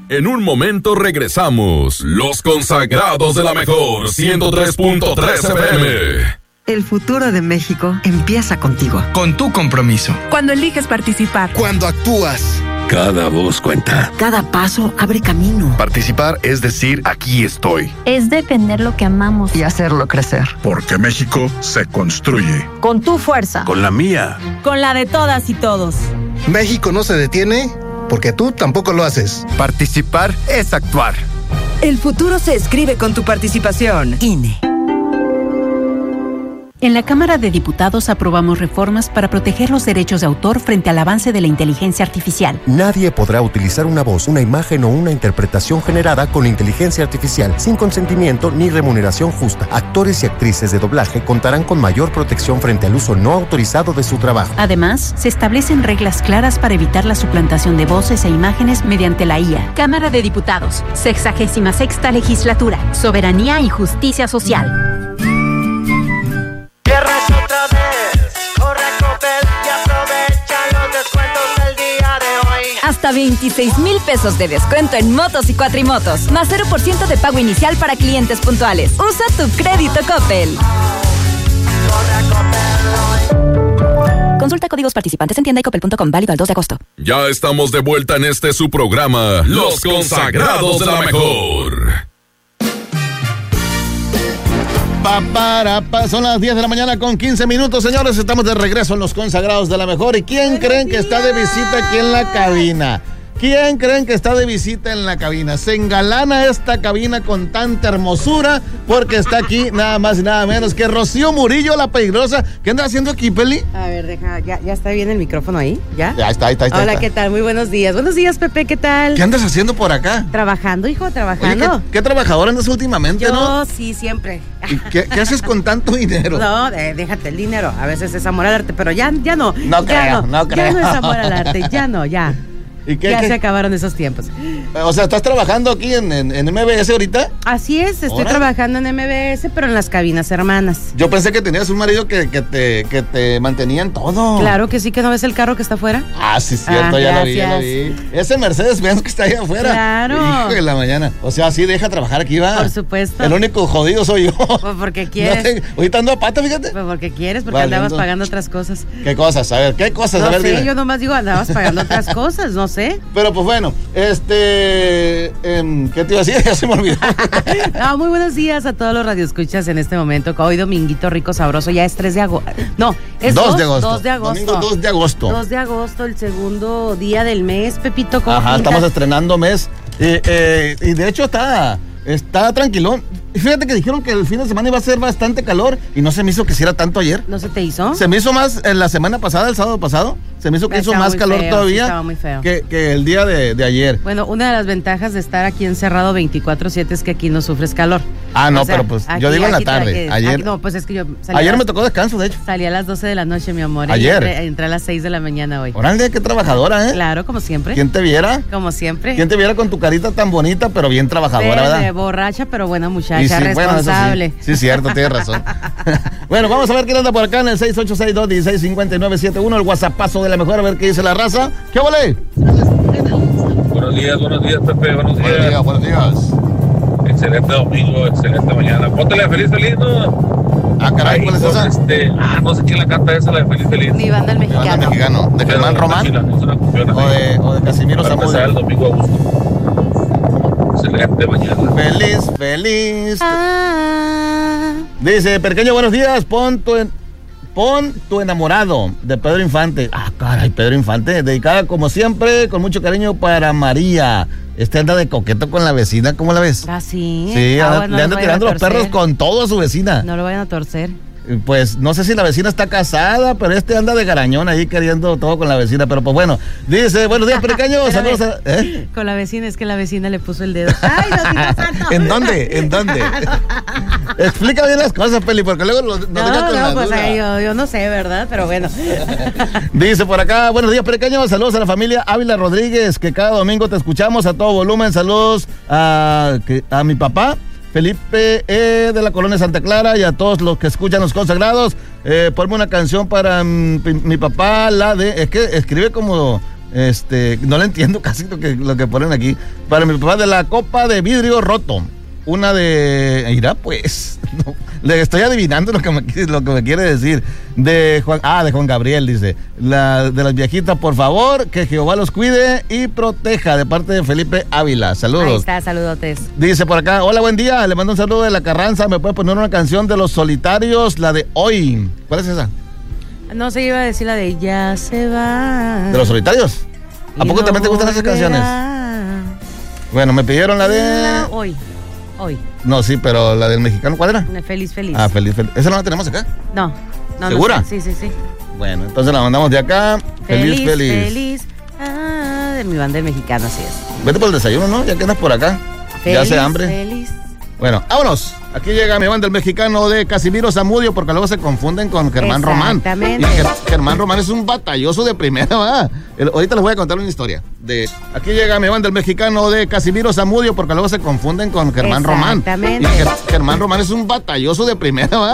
En un momento regresamos. Los consagrados de la mejor 103.3 FM. El futuro de México empieza contigo. Con tu compromiso. Cuando eliges participar. Cuando actúas. Cada voz cuenta. Cada paso abre camino. Participar es decir, aquí estoy. Es defender lo que amamos. Y hacerlo crecer. Porque México se construye. Con tu fuerza. Con la mía. Con la de todas y todos. México no se detiene porque tú tampoco lo haces. Participar es actuar. El futuro se escribe con tu participación. INE. En la Cámara de Diputados aprobamos reformas para proteger los derechos de autor frente al avance de la inteligencia artificial. Nadie podrá utilizar una voz, una imagen o una interpretación generada con inteligencia artificial sin consentimiento ni remuneración justa. Actores y actrices de doblaje contarán con mayor protección frente al uso no autorizado de su trabajo. Además, se establecen reglas claras para evitar la suplantación de voces e imágenes mediante la IA. Cámara de Diputados, 66ª Legislatura, Soberanía y Justicia Social. Otra vez, corre a Coppel y aprovecha los descuentos del día de hoy. Hasta 26,000 pesos de descuento en motos y cuatrimotos, más 0% de pago inicial para clientes puntuales. Usa tu crédito Coppel. Consulta códigos participantes en tienda y coppel.com, válido al 2 de agosto. Ya estamos de vuelta en su programa, Los Consagrados de la Mejor. Son las 10 de la mañana con 15 minutos, señores. Estamos de regreso en Los Consagrados de la Mejor. ¿Y quién creen que está de visita aquí en la cabina? ¿Quién creen que está de visita en la cabina? Se engalana esta cabina con tanta hermosura porque está aquí nada más y nada menos que Rocío Murillo, la peligrosa. ¿Qué anda haciendo aquí, Peli? A ver, deja, ya está bien el micrófono ahí, ¿ya? Ya está. Hola, ¿qué tal? Muy buenos días. Buenos días, Pepe, ¿qué tal? ¿Qué andas haciendo por acá? Trabajando, hijo, trabajando. Oye, ¿qué trabajador andas últimamente, no? Yo sí, siempre. ¿Y qué haces con tanto dinero? No, déjate el dinero. A veces es amor al arte, pero ya no. No creo. Ya no es amor al arte, ya. ¿Y ya se acabaron esos tiempos. O sea, ¿estás trabajando aquí en MBS ahorita? Así es, estoy trabajando en MBS, pero en las cabinas hermanas. Yo pensé que tenías un marido que te mantenía en todo. Claro que sí, que no ves el carro que está afuera. Ah, sí, cierto, ya lo vi. Ese Mercedes-Benz que está ahí afuera. Claro. Hijo de la mañana. O sea, sí deja trabajar aquí, va. Por supuesto. El único jodido soy yo. Pues porque quieres. Ahorita ando a pata, fíjate. Pues porque quieres, porque andabas pagando otras cosas. ¿Qué cosas? A ver, ¿qué cosas? No a ver, sé, dime. yo nomás digo, andabas pagando otras cosas, no sé. Pero pues bueno, ¿qué te iba a decir? Ya se me olvidó. No, muy buenos días a todos los radioescuchas en este momento. Hoy dominguito rico, sabroso, ya es 3 de agosto. No, es 2 de agosto. 2 de agosto. Domingo 2 de agosto. 2 de agosto, el segundo día del mes, Pepito. Ajá, estamos estrenando mes. Y de hecho está tranquilón. Fíjate que dijeron que el fin de semana iba a ser bastante calor y no se me hizo que hiciera tanto ayer. ¿No se te hizo? Se me hizo más en la semana pasada, el sábado pasado. Se me hizo que hizo más calor todavía. Estaba muy feo. Que el día de ayer. Bueno, una de las ventajas de estar aquí encerrado 24/7 es que aquí no sufres calor. Ah, no, pero pues yo digo en la tarde. Ayer. No, pues es que yo ayer me tocó descanso, de hecho. Salí a las 12 de la noche, mi amor. Ayer. Entré a las 6 de la mañana hoy. Órale, qué trabajadora, ¿eh? Claro, como siempre. ¿Quién te viera? Como siempre. ¿Quién te viera con tu carita tan bonita, pero bien trabajadora, verdad? Borracha, pero buena muchacha, sí, responsable. Bueno, sí, cierto, tienes razón. Bueno, vamos a ver quién anda por acá en el 686-216-5971, el WhatsAppazo de la mejor, a ver qué dice la raza. ¿Qué vale? Buenos días, Pepe, buenos días. Buenos días. Excelente domingo, excelente mañana. Póntele Feliz Feliz, ¿no? Ah, caray, ¿cuál es esa? No sé quién la canta esa, la de Feliz Feliz. Mi banda el mexicano. Banda mexicano. ¿De Germán Román? O de Casimiro Zamudio. Para empezar el domingo a gusto. Excelente mañana. Feliz. Dice, pequeño, buenos días, pon tu enamorado de Pedro Infante. Ah, caray, Pedro Infante, dedicada como siempre, con mucho cariño para María. Anda de coqueto con la vecina, ¿cómo la ves? Ah, sí. Sí, le anda tirando los perros con todo a su vecina. No lo vayan a torcer. Pues no sé si la vecina está casada, pero anda de garañón ahí queriendo todo con la vecina. Pero pues bueno, dice, buenos días, pequeños. Saludos a, Con la vecina, es que la vecina le puso el dedo. ¡Ay, Dios santo! ¿En dónde? Explica bien las cosas, Peli, porque luego nos deja con la pues duda. yo no sé, ¿verdad? Pero bueno. Dice por acá, buenos días, pequeños. Saludos a la familia Ávila Rodríguez, que cada domingo te escuchamos a todo volumen. Saludos a mi papá Felipe de la colonia Santa Clara y a todos los que escuchan Los Consagrados. Ponme una canción para mi papá, es que escribe como No le entiendo casi lo que ponen aquí. Para mi papá, de la copa de vidrio roto. Una de... Irá pues. No, le estoy adivinando lo que me quiere decir. De Juan Gabriel, dice. De las viejitas, por favor, que Jehová los cuide y proteja, de parte de Felipe Ávila. Saludos. Ahí está, saludotes. Dice por acá, hola, buen día. Le mando un saludo de La Carranza. ¿Me puede poner una canción de Los Solitarios? La de Hoy. ¿Cuál es esa? No se iba a decir la de Ya se va. ¿De Los Solitarios? ¿A poco también te gustan esas canciones? Bueno, me pidieron la de... Hoy. No, sí, pero la del mexicano, ¿cuál era? Feliz. Feliz. ¿Esa no la tenemos acá? No. ¿Segura? No, sí. Bueno, entonces la mandamos de acá. Feliz. De mi banda del mexicano, así es. Vete por el desayuno, ¿no? Ya que andas por acá. Ya hace hambre. Feliz. Bueno, vámonos. Aquí llega mi banda el mexicano de Casimiro Zamudio, porque luego se confunden con Germán Román. Exactamente. Y Germán Román es un batalloso de primera, ¿verdad? Ahorita les voy a contar una historia. Aquí llega mi banda el mexicano de Casimiro Zamudio, porque luego se confunden con Germán Román. Exactamente. Y Germán Román es un batalloso de primera, ¿verdad?